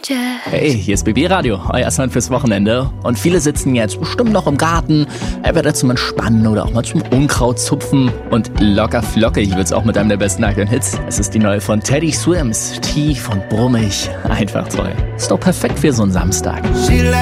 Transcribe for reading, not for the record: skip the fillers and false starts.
Hey, hier ist BB Radio, euer Sound fürs Wochenende. Und viele sitzen jetzt bestimmt noch im Garten, entweder zum Entspannen oder auch mal zum Unkraut zupfen. Und locker flockig wird's auch mit einem der besten aktuellen Hits. Es ist die neue von Teddy Swims, tief und brummig, einfach toll. Ist doch perfekt für so einen Samstag.